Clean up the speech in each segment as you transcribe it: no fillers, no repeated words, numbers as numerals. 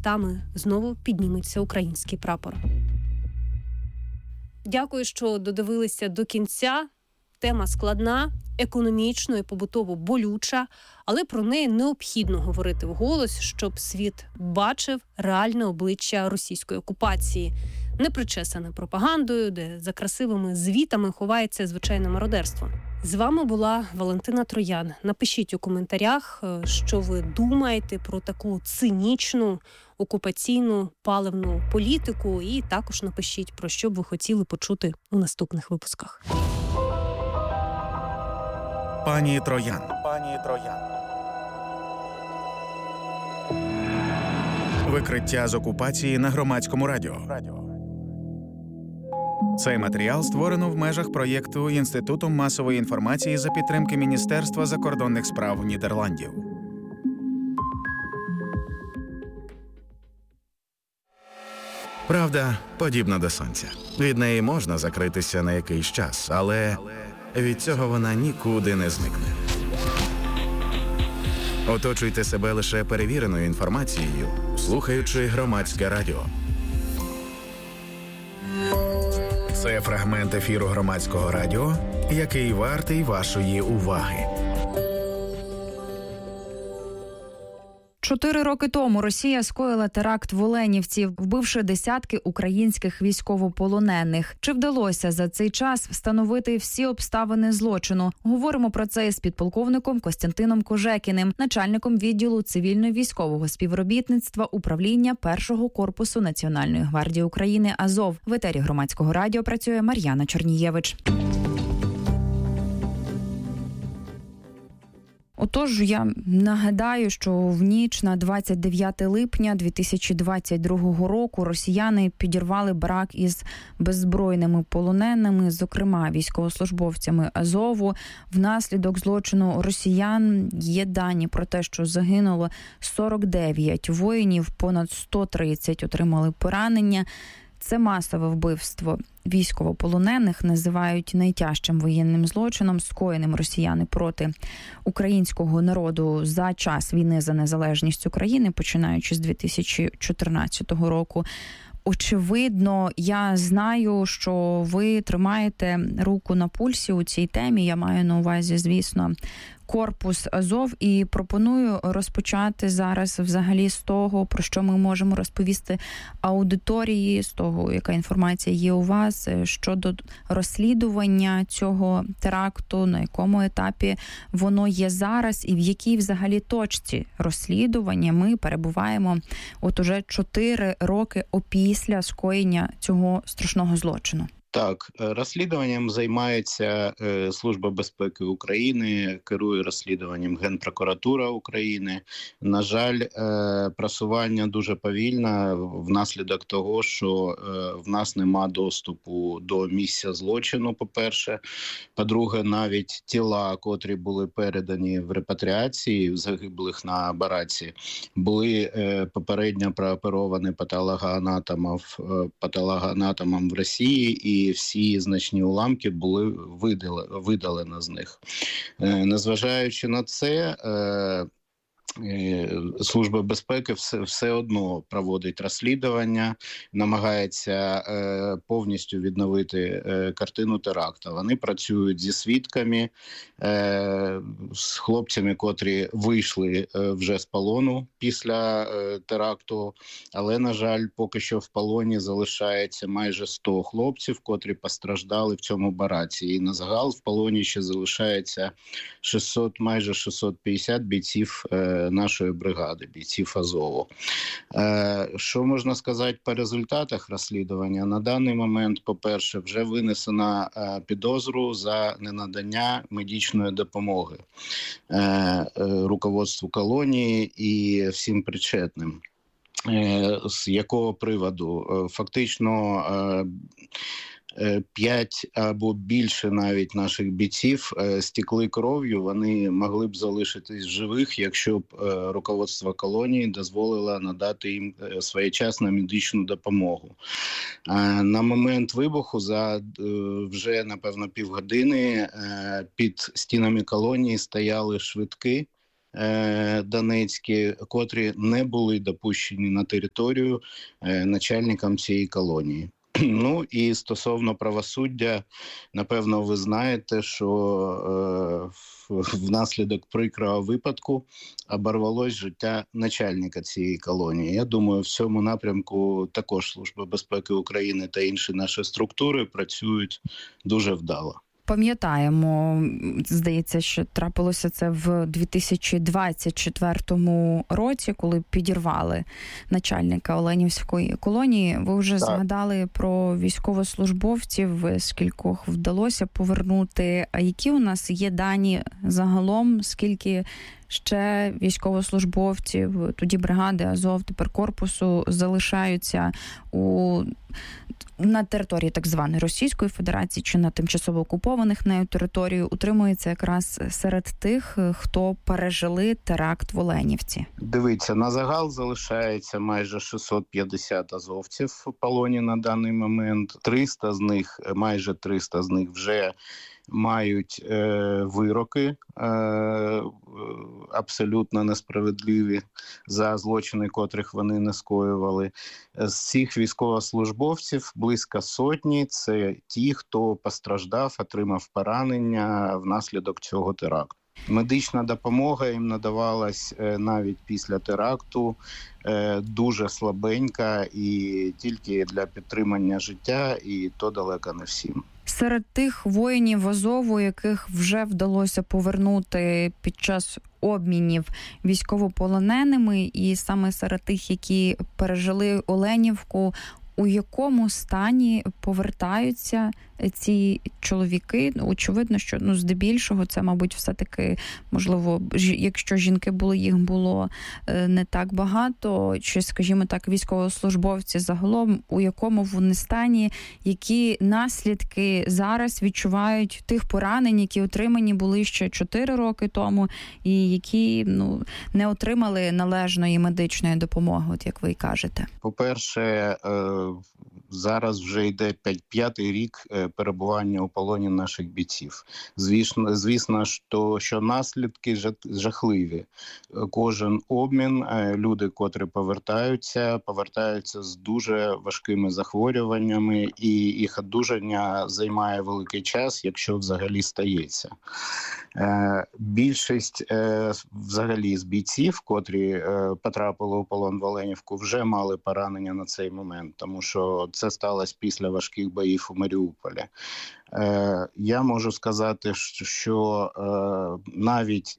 мостами знову підніметься український прапор. Дякую, що додивилися до кінця. Тема складна, економічно і побутово болюча, але про неї необхідно говорити вголос, щоб світ бачив реальне обличчя російської окупації, не причесане пропагандою, де за красивими звітами ховається звичайне мародерство. З вами була Валентина Троян. Напишіть у коментарях, що ви думаєте про таку цинічну окупаційну паливну політику, і також напишіть, про що б ви хотіли почути у наступних випусках. Пані Троян. Викриття з окупації на Громадському радіо. Цей матеріал створено в межах проєкту Інститутом масової інформації за підтримки Міністерства закордонних справ Нідерландів. Правда подібна до сонця. Від неї можна закритися на якийсь час, але від цього вона нікуди не зникне. Оточуйте себе лише перевіреною інформацією, слухаючи Громадське радіо. Це фрагмент ефіру Громадського радіо, який вартий вашої уваги. 4 роки тому Росія скоїла теракт в Оленівці, вбивши десятки українських військовополонених. Чи вдалося за цей час встановити всі обставини злочину? Говоримо про це із підполковником Костянтином Кожекіним, начальником відділу цивільно-військового співробітництва управління 1-го корпусу Національної гвардії України «Азов». В етері Громадського радіо працює Мар'яна Чернієвич. Отож, я нагадаю, що в ніч на 29 липня 2022 року росіяни підірвали барак із беззбройними полоненими, зокрема військовослужбовцями Азову. Внаслідок злочину росіян є дані про те, що загинуло 49 воїнів, понад 130 отримали поранення. Це масове вбивство військовополонених називають найтяжчим воєнним злочином, скоєним росіяни проти українського народу за час війни за незалежність України, починаючи з 2014 року. Очевидно, я знаю, що ви тримаєте руку на пульсі у цій темі. Я маю на увазі, звісно, корпус Азов, і пропоную розпочати зараз взагалі з того, про що ми можемо розповісти аудиторії, з того, яка інформація є у вас щодо розслідування цього теракту, на якому етапі воно є зараз і в якій взагалі точці розслідування ми перебуваємо от уже 4 роки опісля скоєння цього страшного злочину. Так, розслідуванням займається Служба безпеки України, керує розслідуванням Генпрокуратура України. На жаль, просування дуже повільне внаслідок того, що в нас нема доступу до місця злочину, по-перше. По-друге, навіть тіла, котрі були передані в репатріації, загиблих на бараці, були попередньо прооперовані патологоанатомом в Росії, і всі значні уламки були видалені з них. Незважаючи на це, Служба безпеки все одно проводить розслідування, намагається повністю відновити картину теракту. Вони працюють зі свідками, з хлопцями, котрі вийшли вже з полону після теракту, але, на жаль, поки що в полоні залишається майже 100 хлопців, котрі постраждали в цьому бараці. І на загал в полоні ще залишається майже 650 бійців нашої бригади, бійців Азову. Що можна сказати по результатах розслідування? На даний момент, по-перше, вже винесена підозру за ненадання медичної допомоги руководству колонії і всім причетним. З якого приводу? Фактично 5 або більше навіть наших бійців стікли кров'ю, вони могли б залишитись живих, якщо б руководство колонії дозволило надати їм своєчасну медичну допомогу. На момент вибуху за вже, напевно, півгодини під стінами колонії стояли швидкі, донецькі, котрі не були допущені на територію начальником цієї колонії. Ну і стосовно правосуддя, напевно, ви знаєте, що внаслідок прикрого випадку оборвалось життя начальника цієї колонії. Я думаю, в цьому напрямку також Служба безпеки України та інші наші структури працюють дуже вдало. Пам'ятаємо, здається, що трапилося це в 2024 році, коли підірвали начальника Оленівської колонії. Ви вже згадали про військовослужбовців, скількох вдалося повернути. А які у нас є дані загалом, скільки ще військовослужбовців, тоді бригади Азов, тепер корпусу, залишаються на території так званої Російської Федерації чи на тимчасово окупованих нею територію, утримується якраз серед тих, хто пережили теракт в Оленівці? Дивіться, на загал залишається майже 650 азовців в полоні на даний момент. Майже 300 з них вже мають вироки абсолютно несправедливі за злочини, котрих вони не скоювали. З цих військовослужбовців близько сотні – це ті, хто постраждав, отримав поранення внаслідок цього теракту. Медична допомога їм надавалась навіть після теракту дуже слабенька і тільки для підтримання життя, і то далеко не всім. Серед тих воїнів Азову, яких вже вдалося повернути під час обмінів військовополоненими, і саме серед тих, які пережили Оленівку, у якому стані повертаються ці чоловіки? Очевидно, що здебільшого це, мабуть, все-таки, можливо, якщо жінки були, їх було не так багато, чи, скажімо так, військовослужбовці загалом, у якому вони стані, які наслідки зараз відчувають тих поранень, які отримані були ще 4 роки тому, і які не отримали належної медичної допомоги, от як ви кажете? По-перше, зараз вже йде 5-й рік перебування у полоні наших бійців. Звісно, що наслідки жахливі. Кожен обмін, люди, котрі повертаються з дуже важкими захворюваннями, і їх одужання займає великий час, якщо взагалі стається. Більшість взагалі з бійців, котрі потрапили у полон в Оленівку, вже мали поранення на цей момент, тому що це сталося після важких боїв у Маріуполі. Я можу сказати, що навіть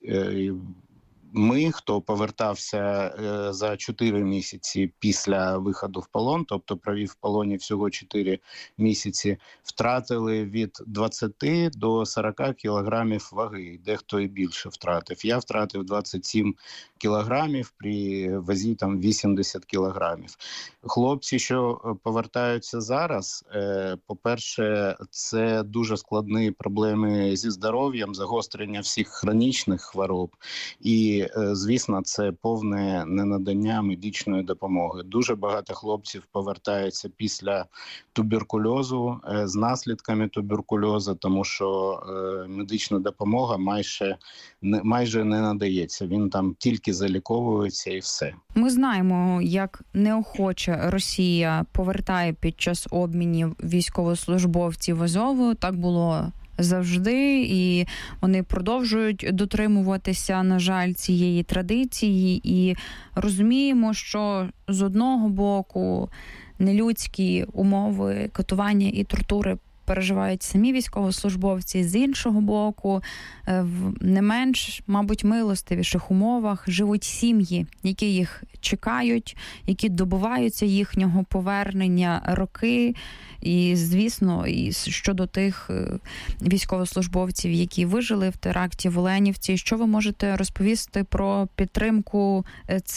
ми, хто повертався за 4 місяці після виходу в полон, тобто провів в полоні всього 4 місяці, втратили від 20 до 40 кілограмів ваги. Дехто і більше втратив. Я втратив 27 кілограмів при вазі 80 кілограмів. Хлопці, що повертаються зараз, по-перше, це дуже складні проблеми зі здоров'ям, загострення всіх хронічних хвороб і, звісно, це повне ненадання медичної допомоги. Дуже багато хлопців повертаються після туберкульозу, з наслідками туберкульозу, тому що медична допомога майже не надається. Він там тільки заліковується і все. Ми знаємо, як неохоче Росія повертає під час обмінів військовослужбовців Азову. Так було завжди, і вони продовжують дотримуватися, на жаль, цієї традиції. І розуміємо, що з одного боку нелюдські умови катування і тортури переживають самі військовослужбовці, з іншого боку, в не менш, мабуть, милостивіших умовах живуть сім'ї, які їх чекають, які добиваються їхнього повернення роки. І, звісно, і щодо тих військовослужбовців, які вижили в теракті в Оленівці, що ви можете розповісти про підтримку цих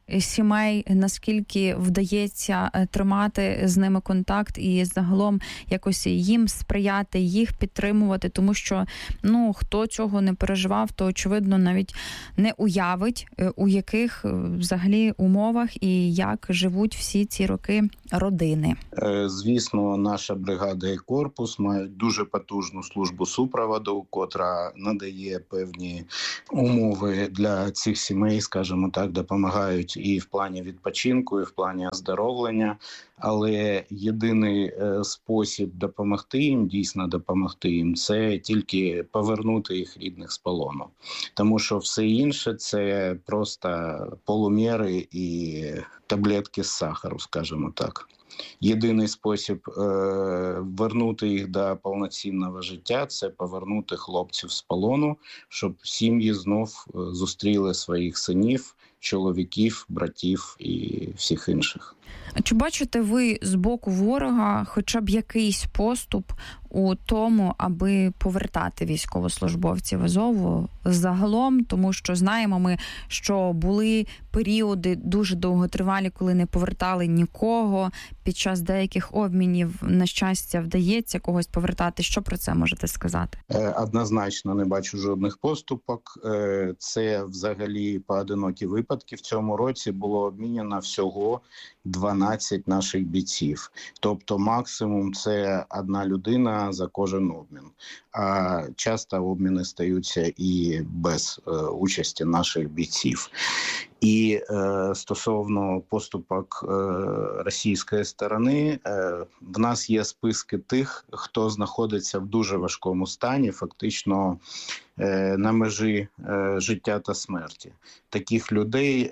сімей, наскільки вдається тримати з ними контакт і загалом якось їм сприяти, їх підтримувати, тому що, хто цього не переживав, то, очевидно, навіть не уявить, у яких взагалі умовах і як живуть всі ці роки родини. Звісно, наша бригада і корпус мають дуже потужну службу супроводу, котра надає певні умови для цих сімей, скажімо так, допомагають і в плані відпочинку, і в плані оздоровлення. Але єдиний спосіб допомогти їм, дійсно допомогти їм, це тільки повернути їх рідних з полону. Тому що все інше – це просто полуміри і таблетки з сахару, скажімо так. Єдиний спосіб вернути їх до повноцінного життя – це повернути хлопців з полону, щоб сім'ї знов зустріли своїх синів, чоловіків, братів і всіх інших. Чи бачите ви з боку ворога хоча б якийсь поступ у тому, аби повертати військовослужбовців Азову загалом? Тому що знаємо ми, що були періоди дуже довготривалі, коли не повертали нікого. Під час деяких обмінів, на щастя, вдається когось повертати. Що про це можете сказати? Однозначно не бачу жодних поступок. Це взагалі поодинокі випадки. В цьому році було обміняно всього 12 наших бійців. Тобто максимум це одна людина за кожен обмін. А часто обміни стаються і без участі наших бійців. І стосовно поступок російської сторони, в нас є списки тих, хто знаходиться в дуже важкому стані, фактично на межі життя та смерті. Таких людей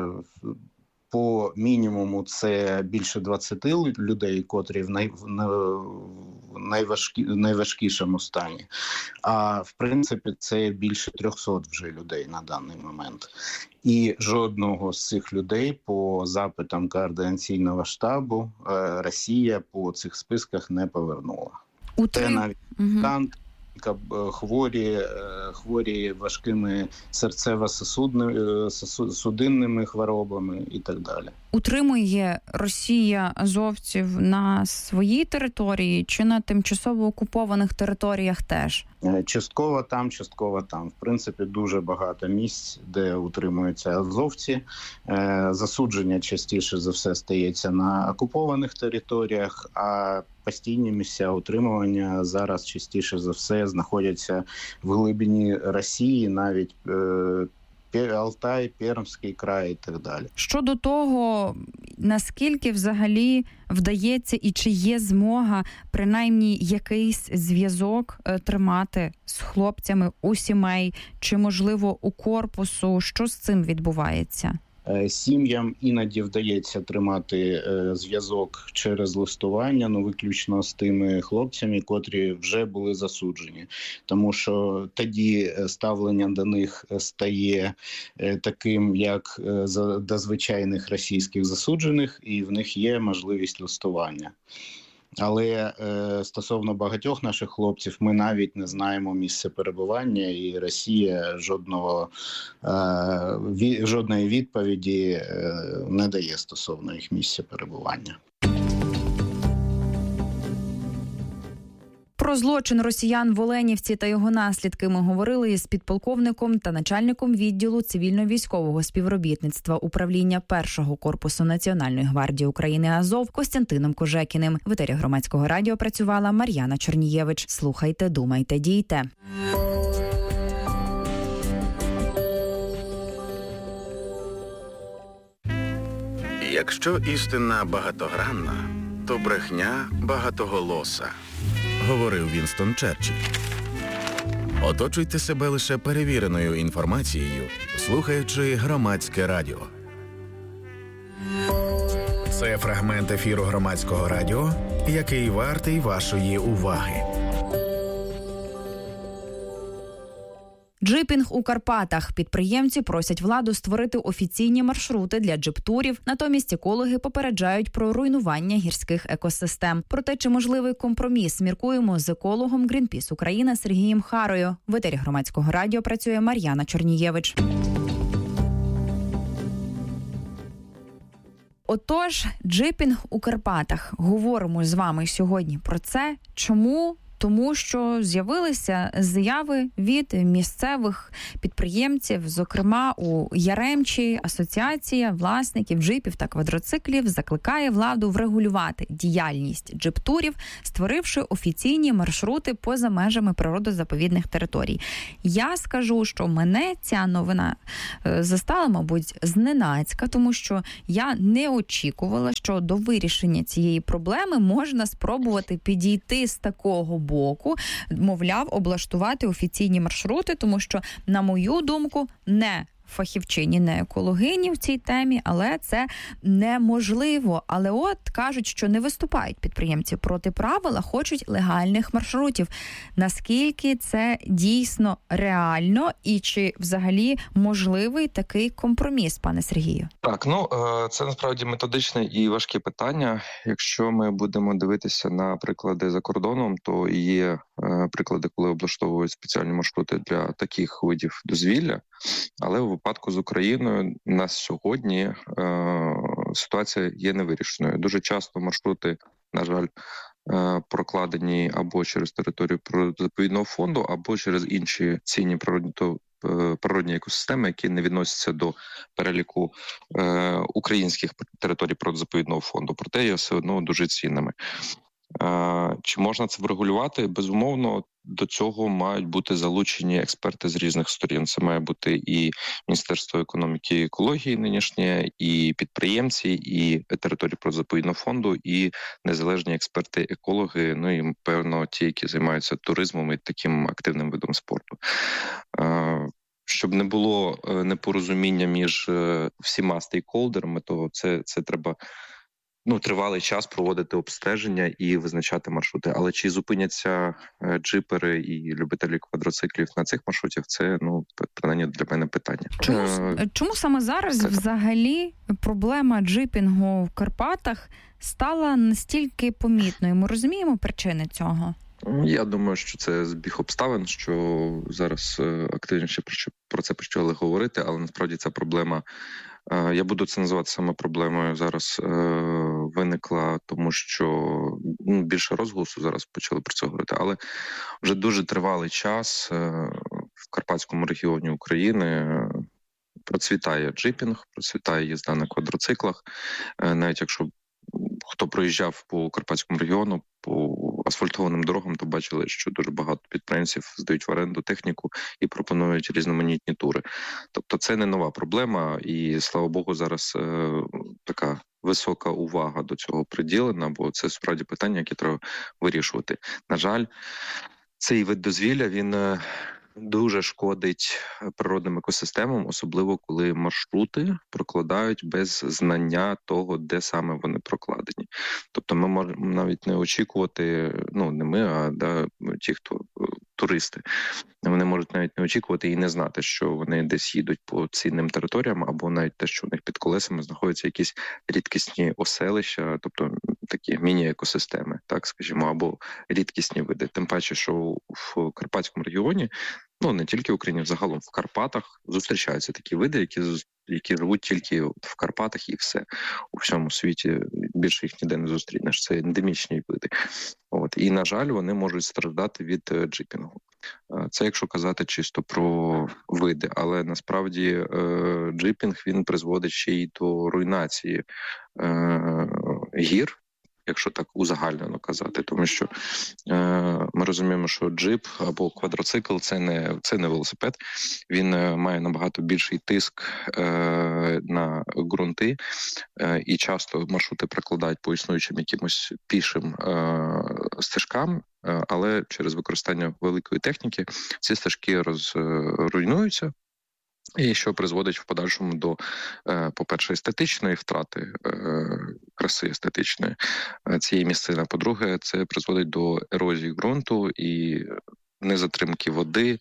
по мінімуму це більше 20 людей, котрі в найважкішому стані. А в принципі це більше 300 вже людей на даний момент. І жодного з цих людей по запитам координаційного штабу Росія по цих списках не повернула. Це навіть хворі важкими серцево-судинними хворобами і так далі. Утримує Росія азовців на своїй території чи на тимчасово окупованих територіях теж? Частково там, частково там. В принципі, дуже багато місць, де утримуються азовці. Засудження частіше за все стається на окупованих територіях, а постійні місця утримування зараз частіше за все знаходяться в глибині Росії, навіть Алтай, Пермський край і так далі. Щодо того, наскільки взагалі вдається і чи є змога принаймні якийсь зв'язок тримати з хлопцями у сімей, чи, можливо, у корпусу, що з цим відбувається? Сім'ям іноді вдається тримати зв'язок через листування, виключно з тими хлопцями, котрі вже були засуджені. Тому що тоді ставлення до них стає таким, як до звичайних російських засуджених, і в них є можливість листування. Але стосовно багатьох наших хлопців ми навіть не знаємо місце перебування, і Росія жодної відповіді не дає стосовно їх місця перебування. Про злочин росіян в Оленівці та його наслідки ми говорили із підполковником та начальником відділу цивільно-військового співробітництва управління 1-го корпусу Національної гвардії України Азов Костянтином Кожекіним. В етері Громадського радіо працювала Мар'яна Чорнієвич. Слухайте, думайте, дійте. Якщо істина багатогранна, то брехня багатоголоса, говорив Вінстон Черчилль. Оточуйте себе лише перевіреною інформацією, слухаючи Громадське радіо. Це фрагмент ефіру Громадського радіо, який вартий вашої уваги. Джипінг у Карпатах. Підприємці просять владу створити офіційні маршрути для джип-турів. Натомість екологи попереджають про руйнування гірських екосистем. Про те, чи можливий компроміс, міркуємо з екологом Greenpeace Україна Сергієм Харою. В етері Громадського радіо працює Мар'яна Чорнієвич. Отож, джипінг у Карпатах. Говоримо з вами сьогодні про це. Чому? Тому що з'явилися заяви від місцевих підприємців, зокрема у Яремчі асоціація власників джипів та квадроциклів закликає владу врегулювати діяльність джип-турів, створивши офіційні маршрути поза межами природозаповідних територій. Я скажу, що мене ця новина застала, мабуть, зненацька, тому що я не очікувала, що до вирішення цієї проблеми можна спробувати підійти з такого боку, мовляв, облаштувати офіційні маршрути, тому що, на мою думку, не фахівчині, не екологині в цій темі, але це неможливо. Але от кажуть, що не виступають підприємці проти правил, а хочуть легальних маршрутів. Наскільки це дійсно реально і чи взагалі можливий такий компроміс, пане Сергію? Так, це насправді методичне і важке питання. Якщо ми будемо дивитися на приклади за кордоном, то є приклади, коли облаштовують спеціальні маршрути для таких видів дозвілля, але у випадку з Україною на сьогодні ситуація є невирішеною. Дуже часто маршрути, на жаль, прокладені або через територію природозаповідного фонду, або через інші цінні природні екосистеми, які не відносяться до переліку українських територій природозаповідного фонду, проте є все одно дуже цінними. Чи можна це врегулювати? Безумовно, до цього мають бути залучені експерти з різних сторін. Це має бути і Міністерство економіки і екології нинішнє, і підприємці, і території природозаповідного фонду, і незалежні експерти-екологи, і, певно, ті, які займаються туризмом і таким активним видом спорту. Щоб не було непорозуміння між всіма стейкхолдерами, то це треба тривалий час проводити обстеження і визначати маршрути. Але чи зупиняться джипери і любителі квадроциклів на цих маршрутах, це, принаймні, для мене питання. Чому саме зараз взагалі проблема джипінгу в Карпатах стала настільки помітною? Ми розуміємо причини цього? Я думаю, що це збіг обставин, що зараз активніше про це почали говорити, але насправді ця проблема, я буду це називати саме проблемою, зараз виникла, тому що більше розголосу зараз почали про це говорити, але вже дуже тривалий час в Карпатському регіоні України процвітає джипінг, процвітає їзда на квадроциклах, навіть якщо хто проїжджав по Карпатському регіону, по асфальтованим дорогам, то бачили, що дуже багато підприємців здають в оренду техніку і пропонують різноманітні тури. Тобто це не нова проблема, і, слава Богу, зараз така висока увага до цього приділена, бо це справді питання, які треба вирішувати. На жаль, цей вид дозвілля, він дуже шкодить природним екосистемам, особливо коли маршрути прокладають без знання того, де саме вони прокладені. Тобто ми можемо навіть не очікувати, не ми, а ті, хто туристи, вони можуть навіть не очікувати і не знати, що вони десь їдуть по цінним територіям, або навіть те, що у них під колесами знаходяться якісь рідкісні оселища, тобто такі міні-екосистеми, так скажімо, або рідкісні види. Тим паче, що в Карпатському регіоні, не тільки в Україні, загалом в Карпатах зустрічаються такі види, які живуть тільки в Карпатах, і все. У всьому світі більше їх ніде не зустрінеш. Це ендемічні види. І, на жаль, вони можуть страждати від джипінгу. Це якщо казати чисто про види, але насправді джипінг, він призводить ще й до руйнації гір, якщо так узагальнено казати, тому що ми розуміємо, що джип або квадроцикл це не велосипед, він має набагато більший тиск на ґрунти, і часто маршрути прокладають по існуючим якимось пішим стежкам, але через використання великої техніки ці стежки руйнуються. І що призводить в подальшому до, по-перше, естетичної втрати, краси естетичної цієї місцини. По-друге, це призводить до ерозії ґрунту і незатримки води,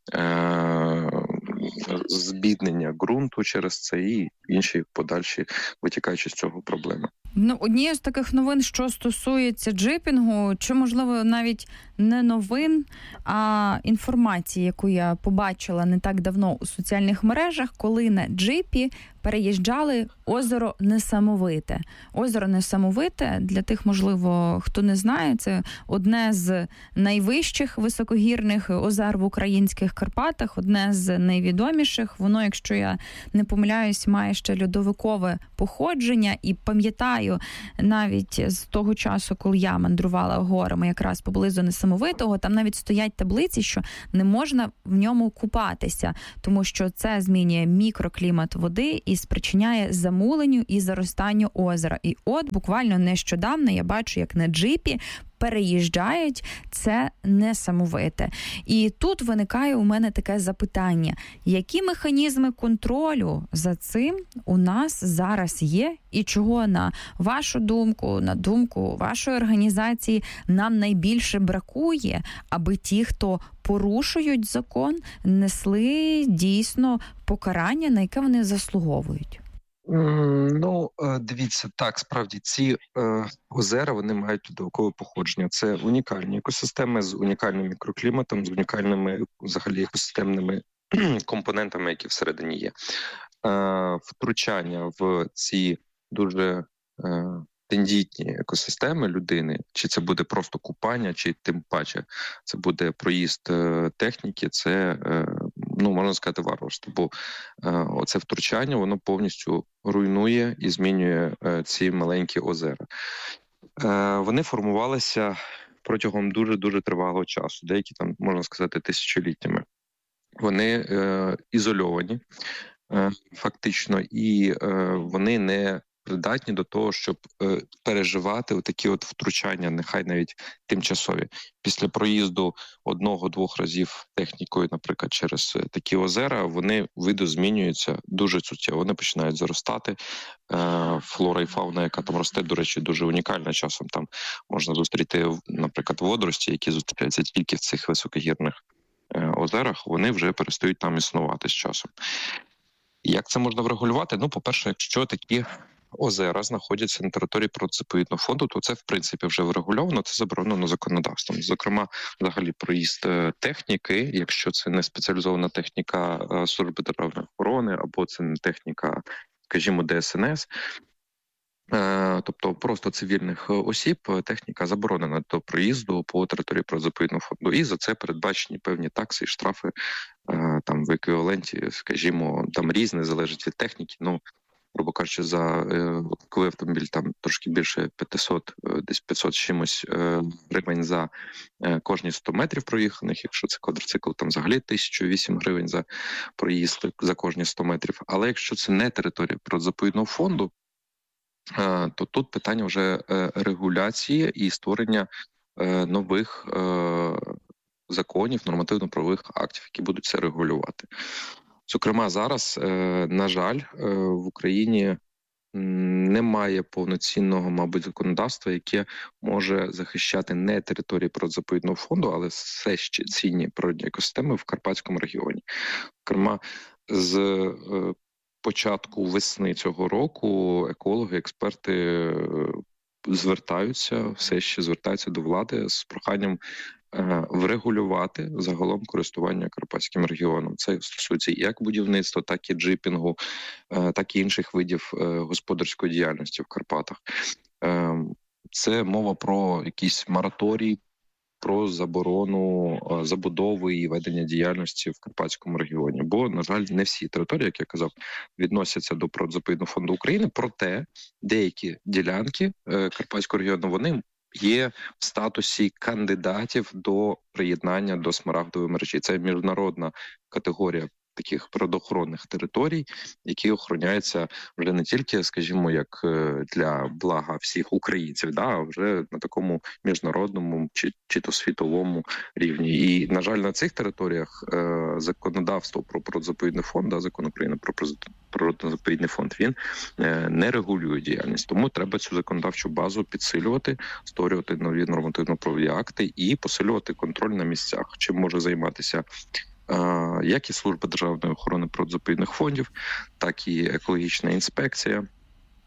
збіднення ґрунту через це і інші подальші витікаючи з цього проблеми. Однією з таких новин, що стосується джипінгу, чи, можливо, навіть не новин, а інформації, яку я побачила не так давно у соціальних мережах, коли на джипі переїжджали озеро Несамовите. Озеро Несамовите, для тих, можливо, хто не знає, це одне з найвищих високогірних озер в українських Карпатах, одне з найвідоміших. Воно, якщо я не помиляюсь, має ще льодовикове походження. І пам'ятаю, навіть з того часу, коли я мандрувала горами якраз поблизу Несамовитого, там навіть стоять таблиці, що не можна в ньому купатися, тому що це змінює мікроклімат води і спричиняє замуленню і заростанню озера. І от буквально нещодавно я бачу, як на джипі переїжджають це Несамовите. І тут виникає у мене таке запитання. Які механізми контролю за цим у нас зараз є? І чого, на вашу думку, на думку вашої організації, нам найбільше бракує, аби ті, хто порушують закон, несли дійсно покарання, на яке вони заслуговують? Ну, дивіться, так, справді, ці озера, вони мають льодовикове походження. Це унікальні екосистеми з унікальним мікрокліматом, з унікальними, взагалі, екосистемними компонентами, які всередині є. Втручання в ці дуже тендітні екосистеми людини, чи це буде просто купання, чи тим паче це буде проїзд техніки, це, ну, можна сказати, варварство. Бо оце втручання, воно повністю руйнує і змінює ці маленькі озера. Вони формувалися протягом дуже-дуже тривалого часу, деякі там, можна сказати, тисячоліттями. Вони ізольовані фактично, і вони не придатні до того, щоб переживати такі от втручання, нехай навіть тимчасові. Після проїзду 1-2 разів технікою, наприклад, через такі озера, вони видозмінюються дуже суттєво. Вони починають заростати. Флора і фауна, яка там росте, до речі, дуже унікальна. Часом там можна зустріти, наприклад, водорості, які зустрічаються тільки в цих високогірних озерах, вони вже перестають там існувати з часом. Як це можна врегулювати? Ну, по-перше, якщо такі озера знаходяться на території природно-заповідного фонду, то це, в принципі, вже врегульовано, це заборонено законодавством. Зокрема, взагалі, проїзд техніки, якщо це не спеціалізована техніка Служби державної охорони, або це не техніка, скажімо, ДСНС, тобто просто цивільних осіб, техніка заборонена до проїзду по території природно-заповідного фонду. І за це передбачені певні такси і штрафи там в еквіваленті, скажімо, там різне, залежить від техніки. Ну, грубо кажучи, коли автомобіль там трошки більше 500, десь 500 чимось гривень за кожні 100 метрів проїханих, якщо це квадроцикл, там взагалі 1008 гривень за проїзд за кожні 100 метрів. Але якщо це не територія природно-заповідного фонду, то тут питання вже регуляції і створення нових законів, нормативно-правових актів, які будуть це регулювати. Зокрема, зараз, на жаль, в Україні немає повноцінного, мабуть, законодавства, яке може захищати не території природно-заповідного фонду, але все ще цінні природні екосистеми в Карпатському регіоні. Зокрема, з початку весни цього року екологи, експерти все ще звертаються до влади з проханням врегулювати загалом користування Карпатським регіоном. Це стосується як будівництва, так і джипінгу, так і інших видів господарської діяльності в Карпатах. Це мова про якийсь мораторій, про заборону забудови і ведення діяльності в Карпатському регіоні. Бо, на жаль, не всі території, як я казав, відносяться до Природно-заповідного фонду України, проте деякі ділянки Карпатського регіону, вони є в статусі кандидатів до приєднання до Смарагдової мережі. Це міжнародна категорія таких природоохоронних територій, які охороняються вже не тільки, скажімо, як для блага всіх українців, а вже на такому міжнародному чи то світовому рівні. І, на жаль, на цих територіях законодавство про природно-заповідний фонд, Закон України про природно-заповідний фонд, він не регулює діяльність. Тому треба цю законодавчу базу підсилювати, створювати нові нормативно-правові акти і посилювати контроль на місцях. Чим може займатися як і Служба державної охорони природно-заповідних фондів, так і екологічна інспекція,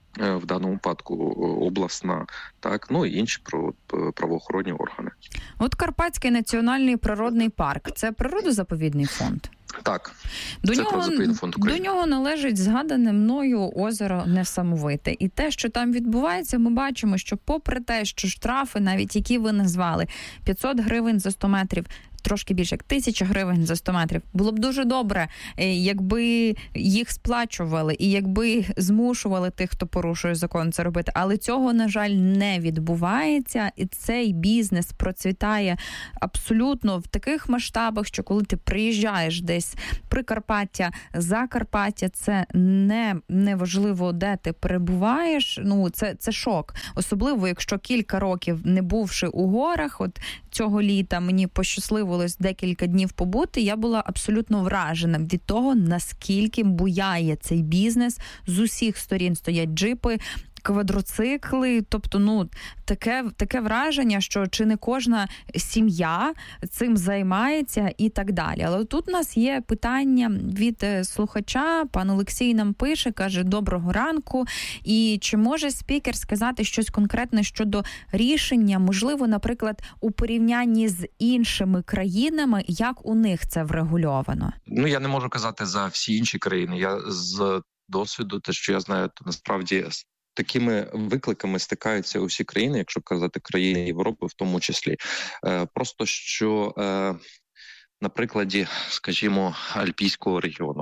в даному випадку обласна, так, ну і інші правоохоронні органи. От Карпатський національний природний парк – це природозаповідний фонд? Так, це природозаповідний фонд України. До нього належить згадане мною озеро Несамовите. І те, що там відбувається, ми бачимо, що попри те, що штрафи, навіть які ви назвали, 500 гривень за 100 метрів, трошки більше, як 1000 гривень за 100 метрів. Було б дуже добре, якби їх сплачували і якби змушували тих, хто порушує закон, це робити. Але цього, на жаль, не відбувається. І цей бізнес процвітає абсолютно в таких масштабах, що коли ти приїжджаєш десь Прикарпаття, Закарпаття, це не важливо, де ти перебуваєш. Ну, це шок. Особливо, якщо кілька років не бувши у горах, от цього літа мені пощасливилось декілька днів побути, я була абсолютно вражена від того, наскільки буяє цей бізнес. З усіх сторін стоять джипи, квадроцикли, тобто, таке враження, що чи не кожна сім'я цим займається і так далі. Але тут у нас є питання від слухача, пан Олексій нам пише, каже: доброго ранку, і чи може спікер сказати щось конкретне щодо рішення, можливо, наприклад, у порівнянні з іншими країнами, як у них це врегульовано? Я не можу казати за всі інші країни. Я з досвіду, те, що я знаю, то насправді такими викликами стикаються усі країни, якщо казати країни Європи в тому числі. Просто що на прикладі, скажімо, Альпійського регіону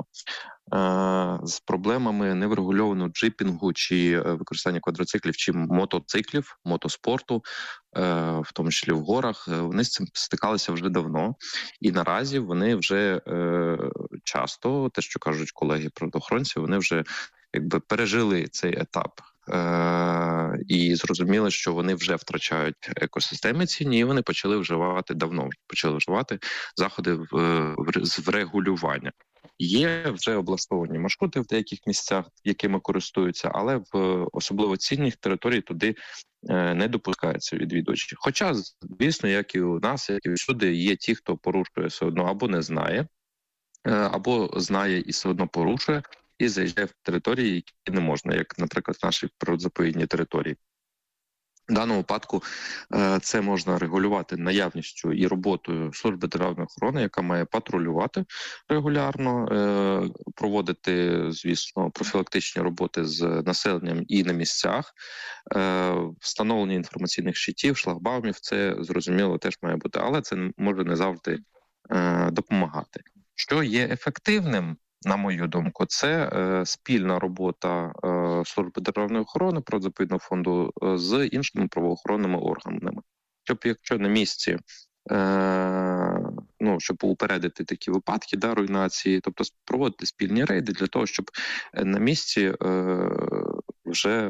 з проблемами неврегульованого джипінгу чи використання квадроциклів чи мотоциклів, мотоспорту, в тому числі в горах, вони з цим стикалися вже давно. І наразі вони вже часто, те, що кажуть колеги-правоохоронці, вони вже пережили цей етап. І зрозуміли, що вони вже втрачають екосистеми цінні, і вони почали вживати заходи з врегулювання. Є вже облаштовані маршрути в деяких місцях, якими користуються, але в особливо цінних територій туди не допускаються відвідувачі. Хоча, звісно, як і у нас, як і всюди, є ті, хто порушує все одно або не знає, або знає і все одно порушує, і заїжджає в території, які не можна, як, наприклад, в нашій природозаповідній території. В даному випадку це можна регулювати наявністю і роботою Служби державної охорони, яка має патрулювати регулярно, проводити, звісно, профілактичні роботи з населенням і на місцях, встановлення інформаційних щитів, шлагбаумів, це, зрозуміло, теж має бути, але це може не завжди допомагати. Що є ефективним, на мою думку, це спільна робота Служби державної охорони, Природозаповідного фонду з іншими правоохоронними органами. Щоб якщо на місці, щоб упередити такі випадки руйнації, тобто проводити спільні рейди для того, щоб на місці вже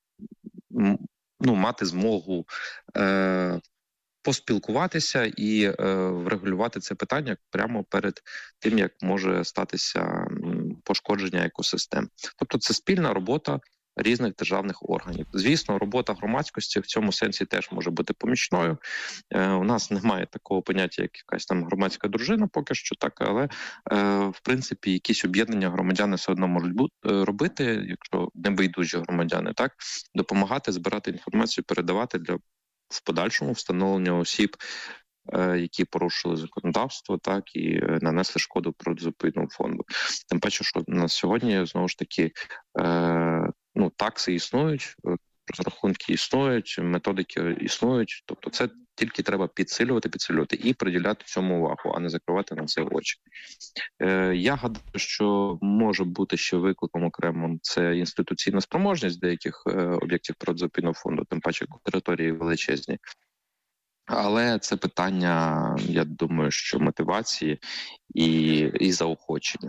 мати змогу поспілкуватися і врегулювати це питання прямо перед тим, як може статися пошкодження екосистем. Тобто це спільна робота різних державних органів. Звісно, робота громадськості в цьому сенсі теж може бути помічною. У нас немає такого поняття, як якась там громадська дружина поки що, так, але в принципі якісь об'єднання громадяни все одно можуть робити, якщо небайдужі громадяни, так, допомагати збирати інформацію, передавати для в подальшому встановлення осіб, які порушили законодавство, так, і нанесли шкоду Природозаповідному фонду. Тим паче, що на сьогодні, знову ж таки, такси існують, розрахунки існують, методики існують, тобто це тільки треба підсилювати і приділяти цьому увагу, а не закривати на це очі. Я гадаю, що може бути ще викликом окремим це інституційна спроможність деяких об'єктів Природозаповідного фонду, тим паче території величезні. Але це питання, я думаю, що мотивації і заохочення.